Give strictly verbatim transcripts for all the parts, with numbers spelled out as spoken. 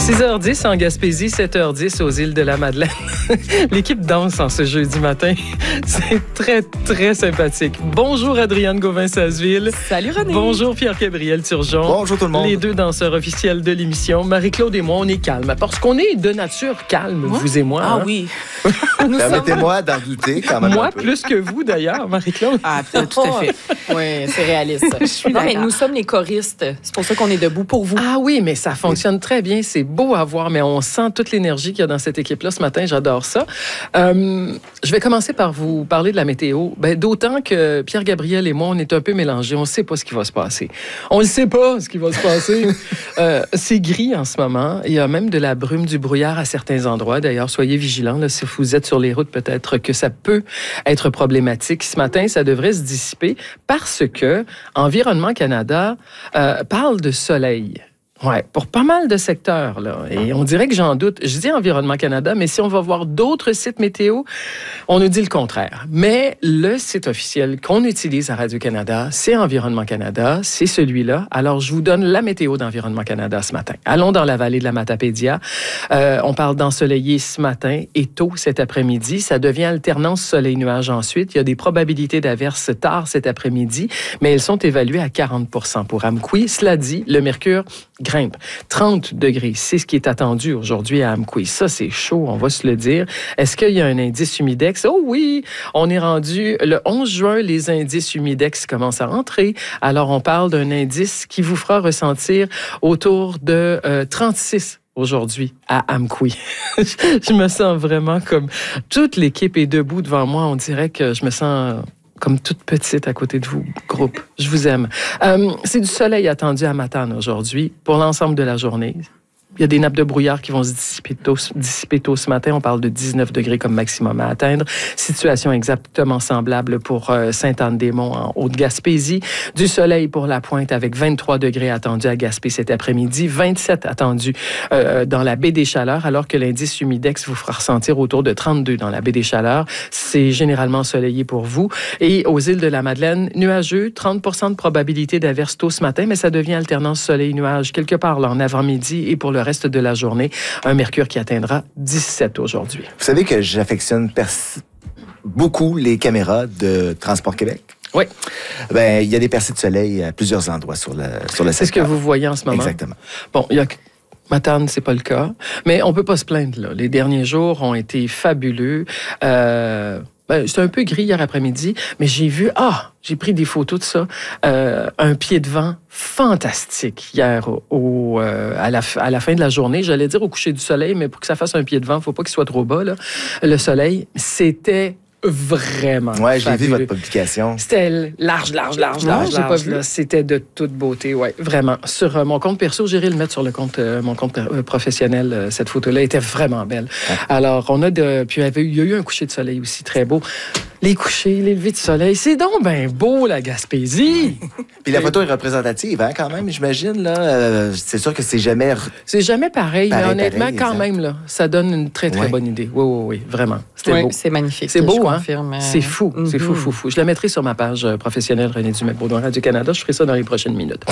six heures dix en Gaspésie, sept heures dix aux îles de la Madeleine. L'équipe danse en ce jeudi matin. C'est très, très sympathique. Bonjour Adrienne Gauvin-Sasseville. Salut René. Bonjour Pierre-Gabriel Turgeon. Bonjour tout le monde. Les deux danseurs officiels de l'émission. Marie-Claude et moi, on est calme. Parce qu'on est de nature calme, moi? vous et moi. Ah hein? oui. Permettez-moi d'en douter quand même. Moi, un peu. plus que vous d'ailleurs, Marie-Claude. Ah, tout à fait. Oui, c'est réaliste. Je suis non, mais nous sommes les choristes. C'est pour ça qu'on est debout pour vous. Ah oui, mais ça fonctionne très bien. C'est beau à voir, mais on sent toute l'énergie qu'il y a dans cette équipe-là ce matin. J'adore ça. Euh, je vais commencer par vous parler de la météo. Ben, d'autant que Pierre-Gabriel et moi, on est un peu mélangés. On ne sait pas ce qui va se passer. On ne sait pas ce qui va se passer. euh, c'est gris en ce moment. Il y a même de la brume, du brouillard à certains endroits. D'ailleurs, soyez vigilants. Là, si vous êtes sur les routes, peut-être que ça peut être problématique. Ce matin, ça devrait se dissiper parce que Environnement Canada euh, parle de soleil. Oui, pour pas mal de secteurs, là. Et on dirait que j'en doute. Je dis Environnement Canada, mais si on va voir d'autres sites météo, on nous dit le contraire. Mais le site officiel qu'on utilise à Radio-Canada, c'est Environnement Canada, c'est celui-là. Alors, je vous donne la météo d'Environnement Canada ce matin. Allons dans la vallée de la Matapédia. Euh, on parle d'ensoleillé ce matin et tôt cet après-midi. Ça devient alternance soleil-nuage ensuite. Il y a des probabilités d'averses tard cet après-midi, mais elles sont évaluées à quarante pour cent pour Amqui. Cela dit, le mercure grimpe. trente degrés, c'est ce qui est attendu aujourd'hui à Amqui. Ça, c'est chaud, on va se le dire. Est-ce qu'il y a un indice humidex? Oh oui! On est rendu le onze juin, les indices humidex commencent à entrer. Alors, on parle d'un indice qui vous fera ressentir autour de euh, trente-six aujourd'hui à Amqui. Je me sens vraiment comme... Toute l'équipe est debout devant moi. On dirait que je me sens... comme toute petite à côté de vous, groupe. Je vous aime. Euh, c'est du soleil attendu à Matane aujourd'hui pour l'ensemble de la journée. Il y a des nappes de brouillard qui vont se dissiper tôt, dissiper tôt ce matin. On parle de dix-neuf degrés comme maximum à atteindre. Situation exactement semblable pour euh, Sainte-Anne-des-Monts en Haute-Gaspésie. Du soleil pour la Pointe avec vingt-trois degrés attendus à Gaspé cet après-midi. vingt-sept attendus euh, dans la baie des Chaleurs, alors que l'indice humidex vous fera ressentir autour de trente-deux dans la baie des Chaleurs. C'est généralement ensoleillé pour vous. Et aux îles de la Madeleine, nuageux, trente pour cent de probabilité d'averse tôt ce matin, mais ça devient alternance soleil-nuage quelque part là en avant-midi et pour le reste de la journée, un mercure qui atteindra dix-sept aujourd'hui. Vous savez que j'affectionne pers- beaucoup les caméras de Transport Québec. Oui. Ben, il y a des percées de soleil à plusieurs endroits sur le sur le C'est ce que vous voyez en ce moment. Exactement. Bon, il y a Matane, c'est pas le cas, mais on peut pas se plaindre là. Les derniers jours ont été fabuleux. Euh, ben, c'était un peu gris hier après-midi, mais j'ai vu ah, j'ai pris des photos de ça, euh, un pied de vent fantastique hier au, au euh, à la à la fin de la journée. J'allais dire au coucher du soleil, mais pour que ça fasse un pied de vent, faut pas qu'il soit trop bas là. Le soleil, c'était vraiment Ouais, j'ai fabuleux. vu votre publication. C'était large, large, large, large, j'ai large. pas vu. Là. C'était de toute beauté, ouais, vraiment. Sur euh, mon compte perso, j'irai le mettre sur le compte, euh, mon compte euh, professionnel. Euh, cette photo-là était vraiment belle. Ouais. Alors, on a de, puis il y avait- il y a eu un coucher de soleil aussi très beau. Les couchers, les levées de soleil, c'est donc bien beau la Gaspésie. Puis la photo est représentative, hein, quand même, j'imagine. Là, Euh, c'est sûr que c'est jamais. re- C'est jamais pareil, Pareil, mais honnêtement, pareil, quand exact. même là, ça donne une très très Ouais. bonne idée. Oui, oui, oui, vraiment. C'était Oui, beau. c'est magnifique. C'est beau, je hein? confirme. C'est fou, c'est fou, fou, fou. Je la mettrai sur ma page euh, professionnelle René Dumais-Baudouin Radio-Canada. Je ferai ça dans les prochaines minutes.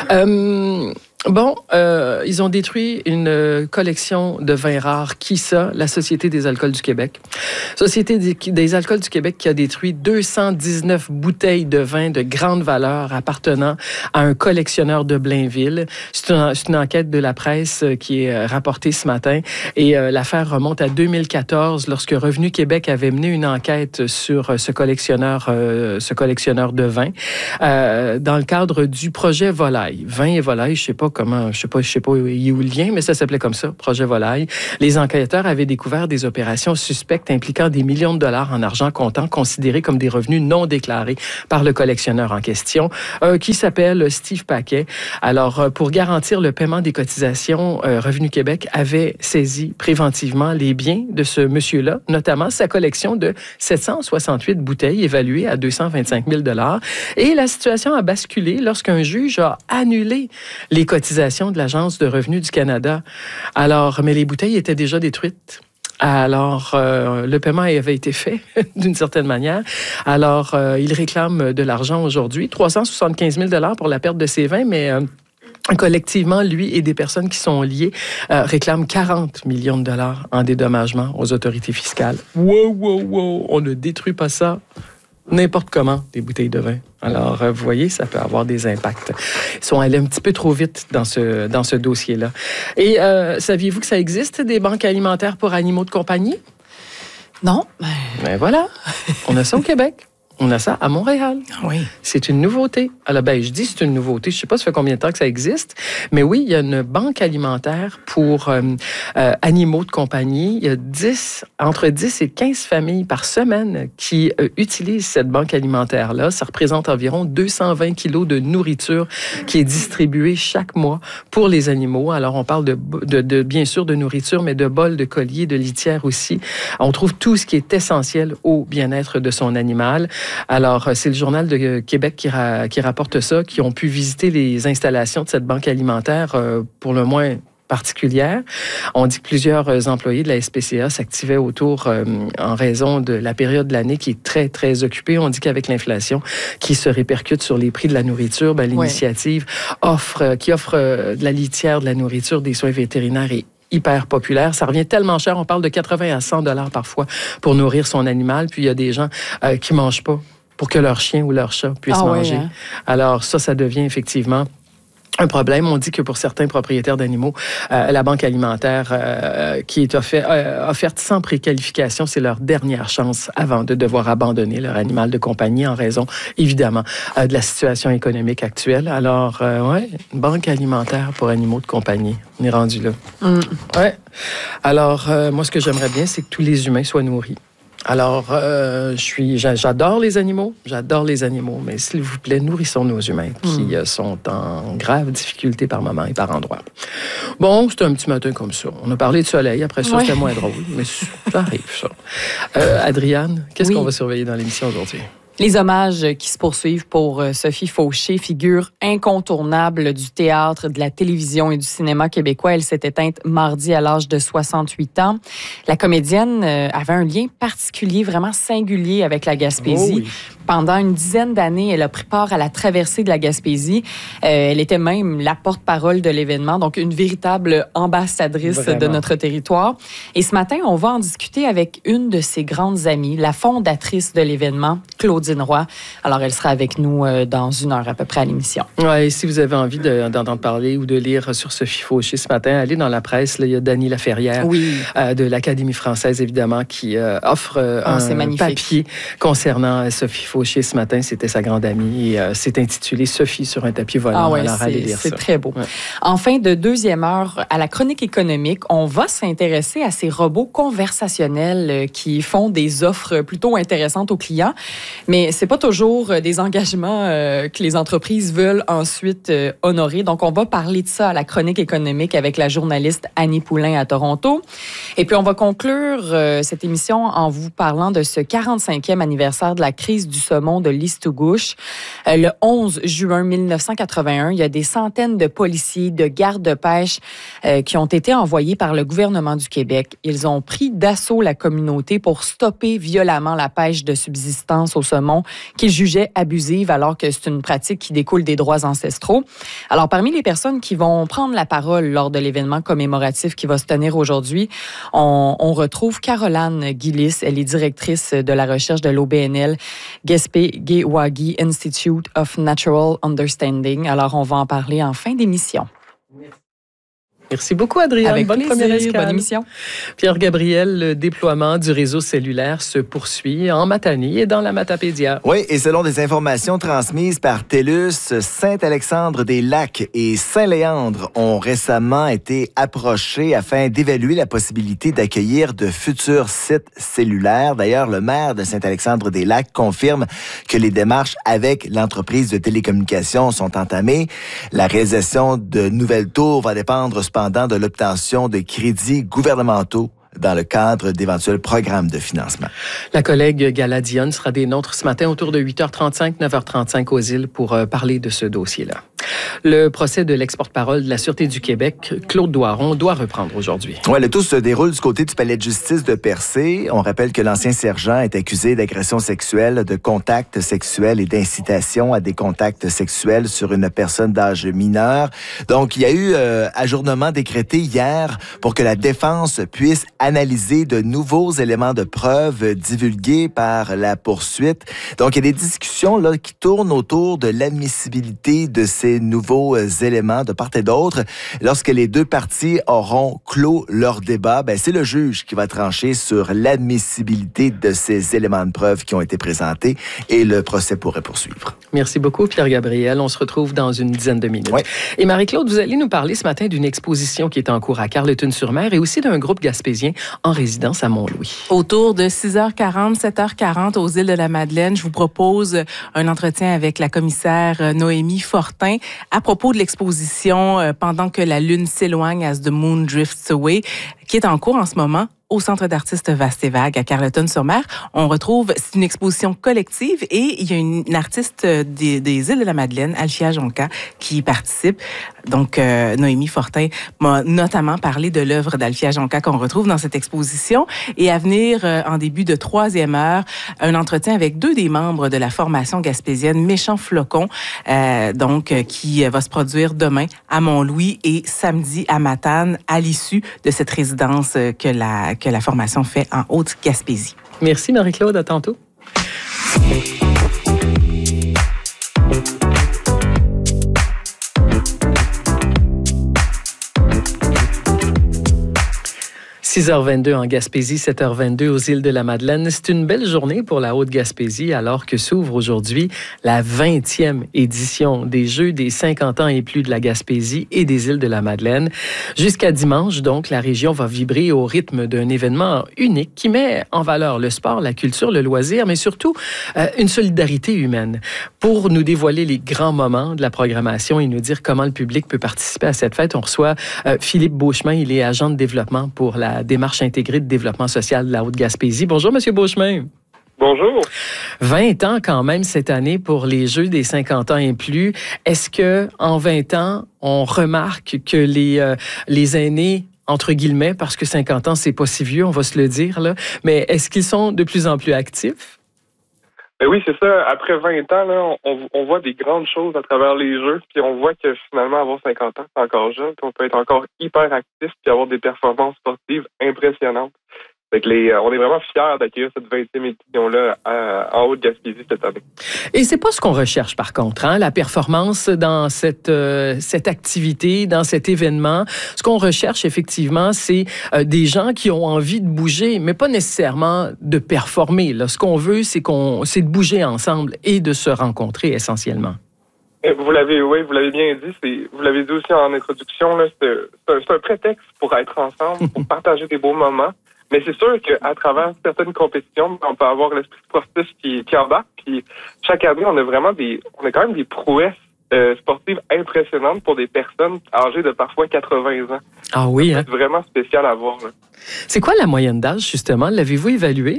Euh, bon, euh, ils ont détruit une euh, collection de vins rares. Qui ça? La Société des alcools du Québec. Société des, des alcools du Québec qui a détruit deux cent dix-neuf bouteilles de vin de grande valeur appartenant à un collectionneur de Blainville. C'est une, c'est une enquête de la presse euh, qui est euh, rapportée ce matin. Et euh, l'affaire remonte à deux mille quatorze, lorsque Revenu Québec avait mené une enquête sur euh, ce collectionneur, euh, ce collectionneur de vin, euh, dans le cadre du projet Volaille. Vin et volaille, je sais pas comment, je sais pas, je sais pas où il y a où le lien, mais ça s'appelait comme ça, projet Volaille. Les enquêteurs avaient découvert des opérations suspectes impliquant des millions de dollars en argent comptant, considérés comme des revenus non déclarés par le collectionneur en question, euh, qui s'appelle Steve Paquet. Alors, euh, pour garantir le paiement des cotisations, euh, Revenu Québec avait saisi préventivement les biens de ce monsieur-là, notamment sa collection de sept cent soixante-huit bouteilles évaluées à deux cent vingt-cinq mille dollars. Et la situation a basculé lorsqu'un juge a annulé les cotisations de l'Agence de revenus du Canada. Alors, mais les bouteilles étaient déjà détruites. Alors, euh, le paiement avait été fait d'une certaine manière. Alors, euh, il réclame de l'argent aujourd'hui, trois cent soixante-quinze mille dollars pour la perte de ses vins, mais... Euh, Collectivement, lui et des personnes qui sont liées euh, réclament quarante millions de dollars en dédommagement aux autorités fiscales. Wow, wow, wow, on ne détruit pas ça n'importe comment, des bouteilles de vin. Alors, euh, vous voyez, ça peut avoir des impacts. Ils sont allés un petit peu trop vite dans ce, dans ce dossier-là. Et euh, saviez-vous que ça existe, des banques alimentaires pour animaux de compagnie? Non. Ben voilà, on a ça au Québec. On a ça à Montréal. Oui. C'est une nouveauté. Alors, ben, je dis c'est une nouveauté. Je ne sais pas ça fait combien de temps que ça existe, mais oui, il y a une banque alimentaire pour euh, euh, animaux de compagnie. Il y a dix, entre dix et quinze familles par semaine qui euh, utilisent cette banque alimentaire-là. Ça représente environ deux cent vingt kilos de nourriture qui est distribuée chaque mois pour les animaux. Alors, on parle de, de, de bien sûr de nourriture, mais de bols, de colliers, de litières aussi. On trouve tout ce qui est essentiel au bien-être de son animal. Alors, c'est le Journal de Québec qui, ra- qui rapporte ça, qui ont pu visiter les installations de cette banque alimentaire, euh, pour le moins particulière. On dit que plusieurs employés de la S P C A s'activaient autour euh, en raison de la période de l'année qui est très, très occupée. On dit qu'avec l'inflation qui se répercute sur les prix de la nourriture, ben, l'initiative ouais. offre, qui offre euh, de la litière, de la nourriture, des soins vétérinaires et hyper populaire. Ça revient tellement cher. On parle de quatre-vingts à cent dollars parfois pour nourrir son animal. Puis il y a des gens euh, qui mangent pas pour que leur chien ou leur chat puisse ah, manger. Ouais, hein? Alors ça, ça devient effectivement un problème. On dit que pour certains propriétaires d'animaux, euh, la banque alimentaire euh, qui est offert, euh, offerte sans préqualification, c'est leur dernière chance avant de devoir abandonner leur animal de compagnie en raison, évidemment, euh, de la situation économique actuelle. Alors, euh, ouais, une banque alimentaire pour animaux de compagnie. On est rendu là. Mm. Ouais. Alors, euh, moi, ce que j'aimerais bien, c'est que tous les humains soient nourris. Alors, euh, je suis, j'adore les animaux, j'adore les animaux, mais s'il vous plaît, nourrissons nos humains qui mm. sont en grave difficulté par moment et par endroit. Bon, c'était un petit matin comme ça. On a parlé de soleil, après ça, ouais. c'était moins drôle, mais ça arrive, ça. Euh, Adriane, qu'est-ce oui. qu'on va surveiller dans l'émission aujourd'hui? Les hommages qui se poursuivent pour Sophie Fauché, figure incontournable du théâtre, de la télévision et du cinéma québécois. Elle s'est éteinte mardi à l'âge de soixante-huit ans. La comédienne avait un lien particulier, vraiment singulier avec la Gaspésie. Oh oui. Pendant une dizaine d'années, elle a pris part à la traversée de la Gaspésie. Euh, elle était même la porte-parole de l'événement, donc une véritable ambassadrice Vraiment. de notre territoire. Et ce matin, on va en discuter avec une de ses grandes amies, la fondatrice de l'événement, Claudine Roy. Alors, elle sera avec nous euh, dans une heure à peu près à l'émission. Oui, et si vous avez envie de, d'entendre parler ou de lire sur Sophie Fauché ce matin, allez dans la presse. Là, il y a Dany Laferrière oui. euh, de l'Académie française, évidemment, qui euh, offre euh, oh, un papier concernant Sophie Fauché ce matin. C'était sa grande amie et euh, c'est intitulé « Sophie sur un tapis volant ». Ah ouais, Alors, allez lire c'est ça. Très beau. Ouais. En fin de deuxième heure, à la chronique économique, on va s'intéresser à ces robots conversationnels qui font des offres plutôt intéressantes aux clients. Mais c'est pas toujours des engagements euh, que les entreprises veulent ensuite euh, honorer. Donc, on va parler de ça à la chronique économique avec la journaliste Annie Poulain à Toronto. Et puis, on va conclure euh, cette émission en vous parlant de ce quarante-cinquième anniversaire de la crise du saumon de l'Istugouche. Euh, le onze juin mille neuf cent quatre-vingt-un, il y a des centaines de policiers, de gardes de pêche euh, qui ont été envoyés par le gouvernement du Québec. Ils ont pris d'assaut la communauté pour stopper violemment la pêche de subsistance au saumon qu'ils jugeaient abusive alors que c'est une pratique qui découle des droits ancestraux. Alors, parmi les personnes qui vont prendre la parole lors de l'événement commémoratif qui va se tenir aujourd'hui, on, on retrouve Caroline Gillis. Elle est directrice de la recherche de l'O B N L, Gaspé-Guéwagi Institute of Natural Understanding. Alors, on va en parler en fin d'émission. Merci beaucoup, Adrienne. Avec bonne plaisir, première escale. Bonne émission. Pierre Gabriel, le déploiement du réseau cellulaire se poursuit en Matanie et dans la Matapédia. Oui, et selon des informations transmises par TELUS, Saint-Alexandre-des-Lacs et Saint-Léandre ont récemment été approchés afin d'évaluer la possibilité d'accueillir de futurs sites cellulaires. D'ailleurs, le maire de Saint-Alexandre-des-Lacs confirme que les démarches avec l'entreprise de télécommunications sont entamées. La réalisation de nouvelles tours va dépendre cependant de l'obtention de crédits gouvernementaux dans le cadre d'éventuels programmes de financement. La collègue Gala Dionne sera des nôtres ce matin autour de huit heures trente-cinq, neuf heures trente-cinq aux îles pour euh, parler de ce dossier-là. Le procès de l'ex-porte-parole de la Sûreté du Québec, Claude Doiron, doit reprendre aujourd'hui. Oui, le tout se déroule du côté du palais de justice de Percé. On rappelle que l'ancien sergent est accusé d'agression sexuelle, de contact sexuel et d'incitation à des contacts sexuels sur une personne d'âge mineur. Donc, il y a eu euh, ajournement décrété hier pour que la défense puisse analyser de nouveaux éléments de preuve divulgués par la poursuite. Donc, il y a des discussions là qui tournent autour de l'admissibilité de ces nouveaux éléments de part et d'autre. Lorsque les deux parties auront clos leur débat, ben c'est le juge qui va trancher sur l'admissibilité de ces éléments de preuve qui ont été présentés et le procès pourrait poursuivre. Merci beaucoup, Pierre-Gabriel. On se retrouve dans une dizaine de minutes. Oui. Et Marie-Claude, vous allez nous parler ce matin d'une exposition qui est en cours à Carleton-sur-Mer et aussi d'un groupe gaspésien en résidence à Mont-Louis. Autour de six heures quarante, sept heures quarante aux îles de la Madeleine, je vous propose un entretien avec la commissaire Noémie Fortin à propos de l'exposition euh, Pendant que la lune s'éloigne as the moon drifts away, qui est en cours en ce moment au Centre d'artistes Vaste et Vague à Carleton-sur-Mer. On retrouve, c'est une exposition collective et il y a une, une artiste des, des îles de la Madeleine, Alfia Jonca, qui y participe. Donc, euh, Noémie Fortin m'a notamment parlé de l'œuvre d'Alfia Jonca qu'on retrouve dans cette exposition. Et à venir, euh, en début de troisième heure, un entretien avec deux des membres de la formation gaspésienne Méchant Flocon, euh, donc, euh, qui va se produire demain à Mont-Louis et samedi à Matane, à l'issue de cette résidence que la que la formation fait en Haute-Gaspésie. Merci Marie-Claude, à tantôt. six heures vingt-deux en Gaspésie, sept heures vingt-deux aux îles de la Madeleine. C'est une belle journée pour la Haute-Gaspésie alors que s'ouvre aujourd'hui la vingtième édition des Jeux des cinquante ans et plus de la Gaspésie et des îles de la Madeleine. Jusqu'à dimanche, donc, la région va vibrer au rythme d'un événement unique qui met en valeur le sport, la culture, le loisir, mais surtout euh, une solidarité humaine. Pour nous dévoiler les grands moments de la programmation et nous dire comment le public peut participer à cette fête, on reçoit euh, Philippe Beauchemin. Il est agent de développement pour la démarche intégrée de développement social de la Haute-Gaspésie. Bonjour, Monsieur Beauchemin. Bonjour. vingt ans quand même cette année pour les Jeux des cinquante ans et plus. Est-ce que en vingt ans, on remarque que les, euh, les aînés, entre guillemets, parce que cinquante ans, c'est pas si vieux, on va se le dire, là, mais est-ce qu'ils sont de plus en plus actifs? Ben oui, c'est ça. Après vingt ans, là, on, on voit des grandes choses à travers les Jeux, puis on voit que finalement, avoir cinquante ans, c'est encore jeune, puis on peut être encore hyper actif, puis avoir des performances sportives impressionnantes. Fait que les, on est vraiment fiers d'accueillir cette vingtième édition-là à, en Haute-Gaspésie cette année. Et c'est pas ce qu'on recherche, par contre, hein, la performance dans cette, euh, cette activité, dans cet événement. Ce qu'on recherche, effectivement, c'est euh, des gens qui ont envie de bouger, mais pas nécessairement de performer. Là. Ce qu'on veut, c'est, qu'on, c'est de bouger ensemble et de se rencontrer, essentiellement. Vous l'avez, oui, vous l'avez bien dit. C'est, vous l'avez dit aussi en introduction, là, c'est, c'est, un, c'est un prétexte pour être ensemble, pour partager des beaux moments. Mais c'est sûr qu'à travers certaines compétitions, on peut avoir l'esprit sportif qui, qui embarque. Puis chaque année, on a vraiment des, on a quand même des prouesses euh, sportives impressionnantes pour des personnes âgées de parfois quatre-vingts ans. Ah oui, hein? C'est vraiment spécial à voir. Là. C'est quoi la moyenne d'âge, justement? L'avez-vous évalué?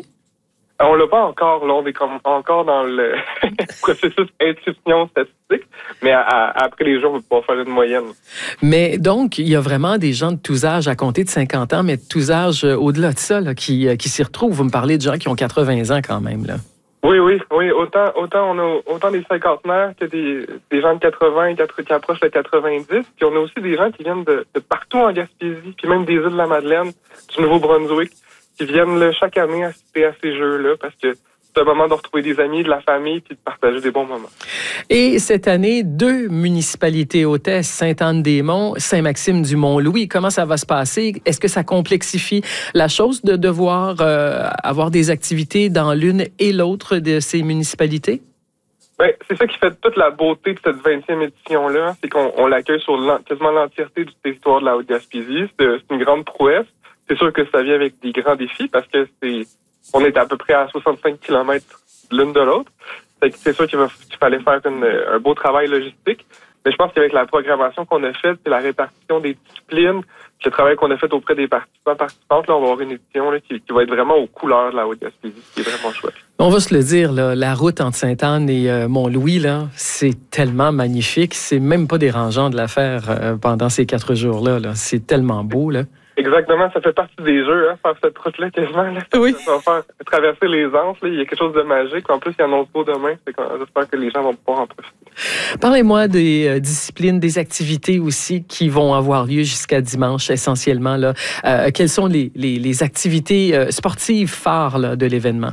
On l'a pas encore, là, on est comme encore dans le processus intuition statistique, mais à, à, après les jours, on va pouvoir faire une moyenne. Mais donc, il y a vraiment des gens de tous âges à compter de cinquante ans, mais de tous âges euh, au-delà de ça, là, qui, euh, qui s'y retrouvent. Vous me parlez de gens qui ont quatre-vingts ans quand même, là. Oui, oui, oui. Autant, autant on a autant des cinquantenaires que des, des gens de quatre-vingts qui approchent les quatre-vingt-dix. Puis on a aussi des gens qui viennent de, de partout en Gaspésie, puis même des îles de la Madeleine, du Nouveau-Brunswick, qui viennent là, chaque année assister à ces jeux-là parce que c'est un moment de retrouver des amis, de la famille puis de partager des bons moments. Et cette année, deux municipalités hôtesses, Sainte-Anne-des-Monts, Saint-Maxime-du-Mont-Louis. Comment ça va se passer? Est-ce que ça complexifie la chose de devoir euh, avoir des activités dans l'une et l'autre de ces municipalités? Ben, c'est ça qui fait toute la beauté de cette vingtième édition-là. C'est qu'on on l'accueille sur l'en, quasiment l'entièreté du territoire de la Haute-Gaspésie. C'est, c'est une grande prouesse. C'est sûr que ça vient avec des grands défis parce que c'est, on est à peu près à soixante-cinq kilomètres l'une de l'autre. C'est sûr qu'il, va, qu'il fallait faire une, un beau travail logistique. Mais je pense qu'avec la programmation qu'on a faite, puis la répartition des disciplines, puis le travail qu'on a fait auprès des participants, participantes, là, on va avoir une édition là, qui, qui va être vraiment aux couleurs de la Haute-Gaspésie, ce qui est vraiment chouette. On va se le dire, là, la route entre Sainte-Anne et euh, Mont-Louis, là, c'est tellement magnifique. C'est même pas dérangeant de la faire euh, pendant ces quatre jours-là. Là. C'est tellement beau, là. Exactement, ça fait partie des jeux, hein, faire cette route-là quasiment. Là. Oui. Ça va faire traverser les Anses, là. Il y a quelque chose de magique. En plus, il y en a beau demain. J'espère que les gens vont pouvoir en profiter. Parlez-moi des euh, disciplines, des activités aussi qui vont avoir lieu jusqu'à dimanche, essentiellement. Là. Euh, quelles sont les, les, les activités euh, sportives phares là, de l'événement?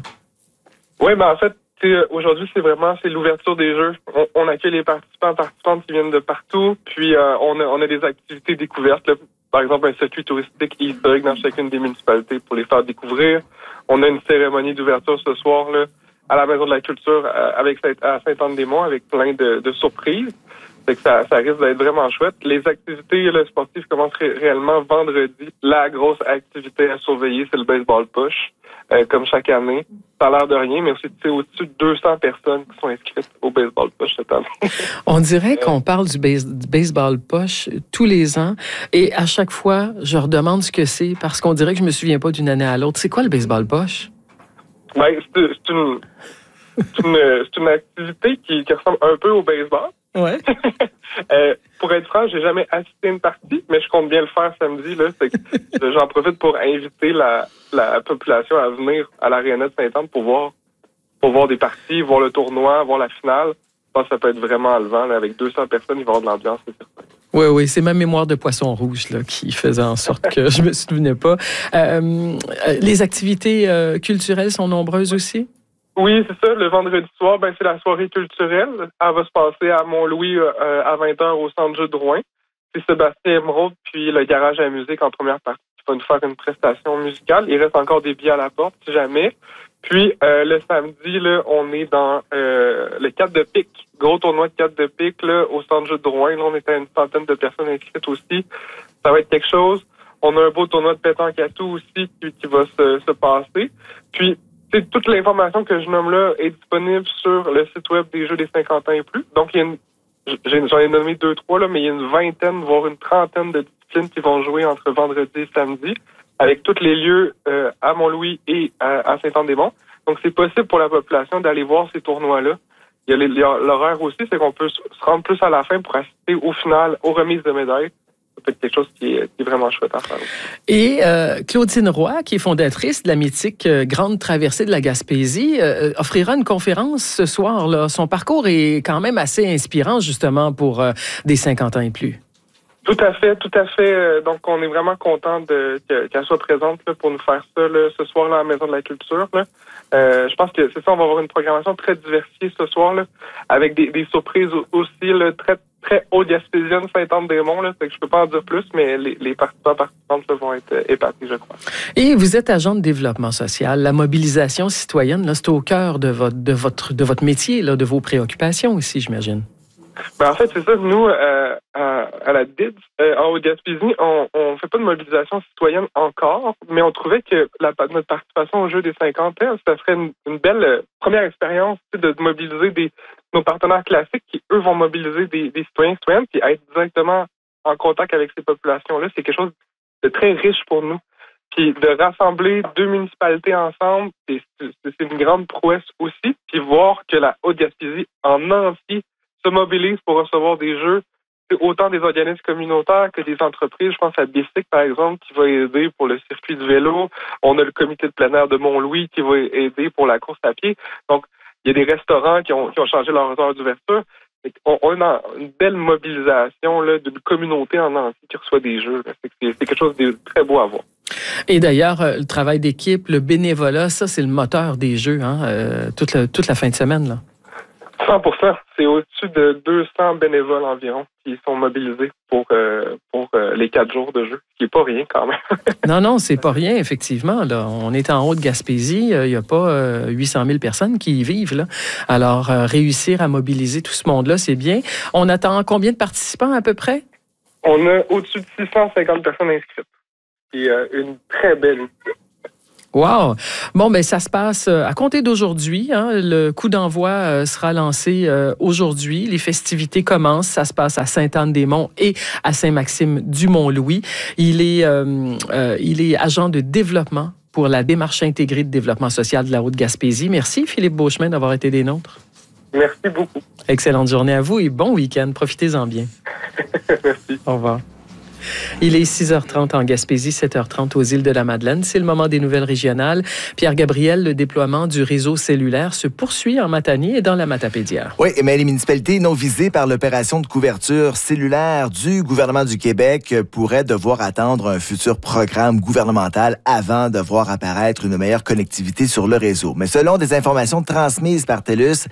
Oui, ben en fait, aujourd'hui, c'est vraiment c'est l'ouverture des jeux. On, on accueille les participants participantes qui viennent de partout. Puis, euh, on, a, on a des activités découvertes, là. Par exemple, un circuit touristique et historique dans chacune des municipalités pour les faire découvrir. On a une cérémonie d'ouverture ce soir là, à la Maison de la Culture avec à Sainte-Anne-des-Monts avec plein de, de surprises. C'est que ça, ça risque d'être vraiment chouette. Les activités là, sportives commencent ré- réellement vendredi. La grosse activité à surveiller, c'est le baseball push, euh, comme chaque année. Ça a l'air de rien, mais aussi c'est au-dessus de deux cents personnes qui sont inscrites au baseball push cette année. On dirait qu'on parle du, base, du baseball push tous les ans et à chaque fois, je redemande ce que c'est parce qu'on dirait que je me souviens pas d'une année à l'autre. C'est quoi le baseball push? Ben, c'est, c'est, une, c'est, une, c'est une activité qui, qui ressemble un peu au baseball. Ouais. euh, pour être franc, j'ai jamais assisté à une partie, mais je compte bien le faire samedi. Là, c'est que j'en profite pour inviter la, la population à venir à l'Aréna de Sainte-Anne pour voir, pour voir des parties, voir le tournoi, voir la finale. Je pense que ça peut être vraiment enlevant. Là, avec deux cents personnes, il va y avoir de l'ambiance, c'est certain. Oui, oui, c'est ma mémoire de poisson rouge là, qui faisait en sorte que je me souvenais pas. Euh, les activités euh, culturelles sont nombreuses aussi? Oui, c'est ça. Le vendredi soir, ben c'est la soirée culturelle. Elle va se passer à Mont-Louis euh, à vingt heures au Centre Jeux de Rouen. C'est Sébastien Emeraude puis le Garage à la musique en première partie qui va nous faire une prestation musicale. Il reste encore des billets à la porte, si jamais. Puis euh, le samedi, là, on est dans euh, le quatre de pique. Gros tournoi de quatre de pique là, au Centre Jeux de Rouen. Là, on était à une centaine de personnes inscrites aussi. Ça va être quelque chose. On a un beau tournoi de pétanque à tout aussi qui, qui va se, se passer. Puis c'est toute l'information que je nomme là est disponible sur le site web des Jeux des cinquante ans et plus. Donc, il y a une, j'ai, j'en ai nommé deux, trois, là, mais il y a une vingtaine, voire une trentaine de disciplines qui vont jouer entre vendredi et samedi, avec tous les lieux euh, à Mont-Louis et à, à Sainte-Anne-des-Monts. Donc, c'est possible pour la population d'aller voir ces tournois-là. Il y a les, l'horaire aussi, c'est qu'on peut se rendre plus à la fin pour assister au final aux remises de médailles. Ça peut être quelque chose qui est, qui est vraiment chouette à faire. Et euh, Claudine Roy, qui est fondatrice de la mythique euh, Grande Traversée de la Gaspésie, euh, offrira une conférence ce soir. Là. Son parcours est quand même assez inspirant, justement, pour euh, des cinquante ans et plus. Tout à fait, tout à fait. Donc, on est vraiment content de, que, qu'elle soit présente là, pour nous faire ça là, ce soir-là à la Maison de la Culture. Là. Euh, je pense que c'est ça, on va avoir une programmation très diversifiée ce soir, là, avec des, des surprises aussi là, très très haut gaspésienne, Sainte-Anne-des-Monts. Là, fait que je peux pas en dire plus, mais les, les participants participantes là, vont être épatés, je crois. Et vous êtes agent de développement social. La mobilisation citoyenne, là, c'est au cœur de votre de votre de votre métier, là, de vos préoccupations aussi, j'imagine. Ben en fait, c'est ça. Nous, euh, à, à la D I D, euh, en Haute-Gaspésie, on on fait pas de mobilisation citoyenne encore, mais on trouvait que la, notre participation au Jeu des cinquante ans, ça serait une, une belle euh, première expérience de, de mobiliser des nos partenaires classiques qui, eux, vont mobiliser des, des citoyens citoyennes puis être directement en contact avec ces populations-là. C'est quelque chose de très riche pour nous. Puis de rassembler deux municipalités ensemble, c'est, c'est une grande prouesse aussi. Puis voir que la Haute-Gaspésie en entier se mobilise pour recevoir des jeux, c'est autant des organismes communautaires que des entreprises. Je pense à Bicycle, par exemple, qui va aider pour le circuit du vélo. On a le comité de plein air de Mont-Louis qui va aider pour la course à pied. Donc, il y a des restaurants qui ont, qui ont changé leurs heures d'ouverture. On, on a une belle mobilisation là, d'une communauté en entier qui reçoit des jeux. C'est, c'est quelque chose de très beau à voir. Et d'ailleurs, le travail d'équipe, le bénévolat, ça, c'est le moteur des jeux, hein, euh, toute, la, toute la fin de semaine, là. cent pour cent. C'est au-dessus de deux cents bénévoles environ qui sont mobilisés pour, euh, pour euh, les quatre jours de jeu, ce qui n'est pas rien quand même. non, non, c'est pas rien, effectivement. Là. On est en Haute-Gaspésie, il euh, n'y a pas euh, huit cent mille personnes qui y vivent. Là. Alors, euh, réussir à mobiliser tout ce monde-là, c'est bien. On attend combien de participants à peu près? On a au-dessus de six cent cinquante personnes inscrites. C'est euh, une très belle équipe. Wow! Bon, ben ça se passe à compter d'aujourd'hui. Hein. Le coup d'envoi euh, sera lancé euh, aujourd'hui. Les festivités commencent. Ça se passe à Sainte-Anne-des-Monts et à Saint-Maxime-du-Mont-Louis. Il est, euh, euh, il est agent de développement pour la démarche intégrée de développement social de la Haute-Gaspésie. Merci, Philippe Beauchemin, d'avoir été des nôtres. Merci beaucoup. Excellente journée à vous et bon week-end. Profitez-en bien. Merci. Au revoir. Il est six heures trente en Gaspésie, sept heures trente aux îles de la Madeleine. C'est le moment des nouvelles régionales. Pierre Gabriel, le déploiement du réseau cellulaire se poursuit en Matanie et dans la Matapédia. Oui, mais les municipalités non visées par l'opération de couverture cellulaire du gouvernement du Québec pourraient devoir attendre un futur programme gouvernemental avant de voir apparaître une meilleure connectivité sur le réseau. Mais selon des informations transmises par TELUS,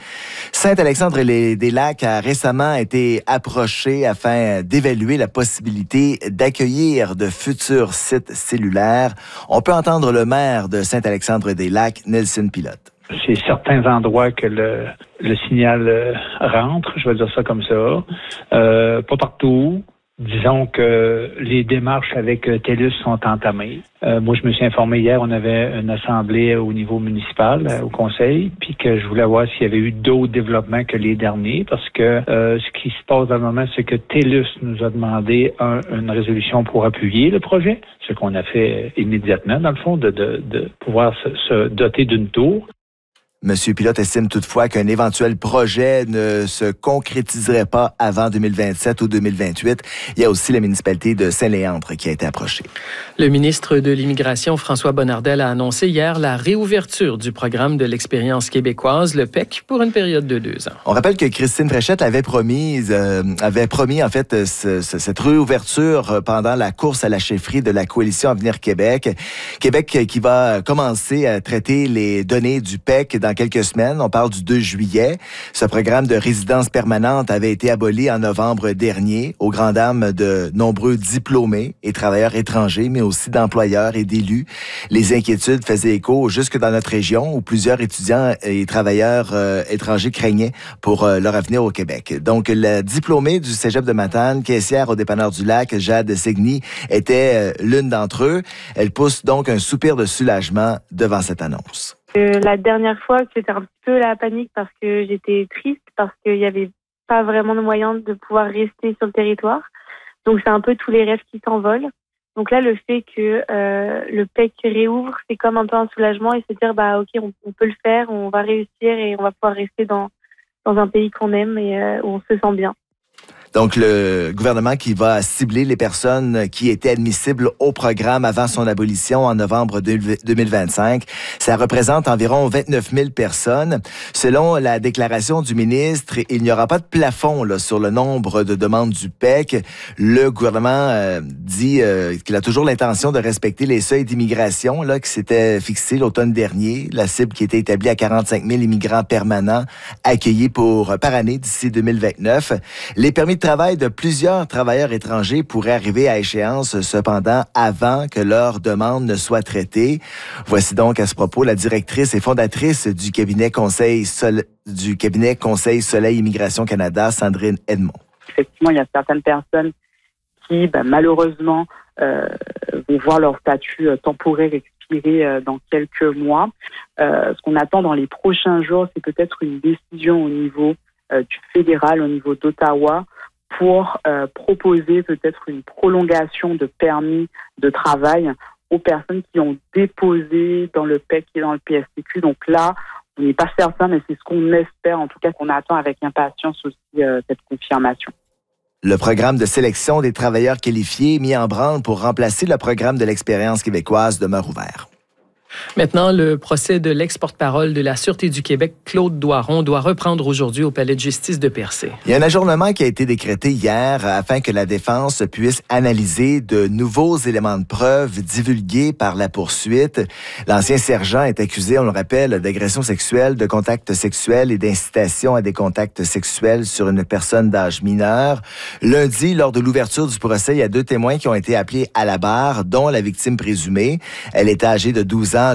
Saint-Alexandre-des-Lacs a récemment été approché afin d'évaluer la possibilité d'accueillir de futurs sites cellulaires. On peut entendre le maire de Saint-Alexandre-des-Lacs, Nelson Pilote. C'est certains endroits que le, le signal euh, rentre, je vais dire ça comme ça. Euh, pas partout. Disons que les démarches avec TELUS sont entamées. Euh, moi, je me suis informé hier, on avait une assemblée au niveau municipal, euh, au conseil, puis que je voulais voir s'il y avait eu d'autres développements que les derniers, parce que euh, ce qui se passe dans le moment, c'est que TELUS nous a demandé un, une résolution pour appuyer le projet, ce qu'on a fait immédiatement, dans le fond, de, de, de pouvoir se, se doter d'une tour. Monsieur Pilote estime toutefois qu'un éventuel projet ne se concrétiserait pas avant deux mille vingt-sept ou deux mille vingt-huit. Il y a aussi la municipalité de Saint-Léandre qui a été approchée. Le ministre de l'Immigration, François Bonnardel, a annoncé hier la réouverture du programme de l'expérience québécoise, le P E C, pour une période de deux ans. On rappelle que Christine Fréchette avait promis, euh, avait promis en fait ce, ce, cette réouverture pendant la course à la chefferie de la coalition Avenir Québec. Québec qui va commencer à traiter les données du P E C dans Dans quelques semaines. On parle du deux juillet. Ce programme de résidence permanente avait été aboli en novembre dernier aux grandes dames de nombreux diplômés et travailleurs étrangers, mais aussi d'employeurs et d'élus. Les inquiétudes faisaient écho jusque dans notre région où plusieurs étudiants et travailleurs euh, étrangers craignaient pour euh, leur avenir au Québec. Donc, la diplômée du Cégep de Matane, caissière au dépanneur du Lac, Jade Segni, était euh, l'une d'entre eux. Elle pousse donc un soupir de soulagement devant cette annonce. Euh, la dernière fois, c'était un petit peu la panique parce que j'étais triste, parce qu'il n'y avait pas vraiment de moyen de pouvoir rester sur le territoire. Donc, c'est un peu tous les rêves qui s'envolent. Donc là, le fait que euh, le P E C réouvre, c'est comme un peu un soulagement et se dire, bah ok, on, on peut le faire, on va réussir et on va pouvoir rester dans, dans un pays qu'on aime et euh, où on se sent bien. Donc, le gouvernement qui va cibler les personnes qui étaient admissibles au programme avant son abolition en novembre deux mille vingt-cinq. Ça représente environ vingt-neuf mille personnes. Selon la déclaration du ministre, il n'y aura pas de plafond là, sur le nombre de demandes du P E C. Le gouvernement euh, dit euh, qu'il a toujours l'intention de respecter les seuils d'immigration là, qui s'étaient fixés l'automne dernier. La cible qui était établie à quarante-cinq mille immigrants permanents accueillis pour, par année d'ici deux mille vingt-neuf. Les permis de travail de plusieurs travailleurs étrangers pourraient arriver à échéance, cependant, avant que leur demande ne soit traitée. Voici donc à ce propos la directrice et fondatrice du cabinet Conseil, Sol- du cabinet Conseil Soleil Immigration Canada, Sandrine Edmond. Effectivement, il y a certaines personnes qui, ben, malheureusement, euh, vont voir leur statut euh, temporaire expirer euh, dans quelques mois. Euh, ce qu'on attend dans les prochains jours, c'est peut-être une décision au niveau euh, du fédéral, au niveau d'Ottawa, pour euh, proposer peut-être une prolongation de permis de travail aux personnes qui ont déposé dans le P E C et dans le P S T Q. Donc là, on n'est pas certain, mais c'est ce qu'on espère, en tout cas qu'on attend avec impatience aussi euh, cette confirmation. Le programme de sélection des travailleurs qualifiés mis en branle pour remplacer le programme de l'expérience québécoise demeure ouvert. Maintenant, le procès de l'ex-porte-parole de la Sûreté du Québec, Claude Doiron, doit reprendre aujourd'hui au Palais de justice de Percé. Il y a un ajournement qui a été décrété hier afin que la défense puisse analyser de nouveaux éléments de preuve divulgués par la poursuite. L'ancien sergent est accusé, on le rappelle, d'agression sexuelle, de contact sexuel et d'incitation à des contacts sexuels sur une personne d'âge mineur. Lundi, lors de l'ouverture du procès, il y a deux témoins qui ont été appelés à la barre, dont la victime présumée. Elle était âgée de douze ans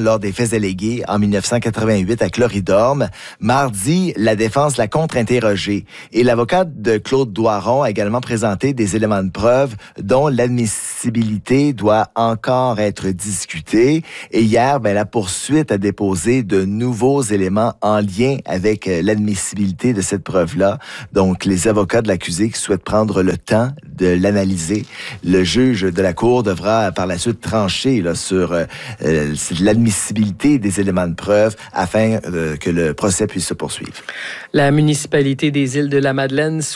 lors des faits allégués en mille neuf cent quatre-vingt-huit à Cloridorme. Mardi, la défense l'a contre-interrogé et l'avocate de Claude Doiron a également présenté des éléments de preuve dont l'admissibilité doit encore être discutée. Et hier, ben, la poursuite a déposé de nouveaux éléments en lien avec l'admissibilité de cette preuve-là. Donc, les avocats de l'accusé qui souhaitent prendre le temps de l'analyser. Le juge de la Cour devra par la suite trancher là, sur euh, l'admissibilité des éléments de preuve afin euh, que le procès puisse se poursuivre. La municipalité des Îles de la Madeleine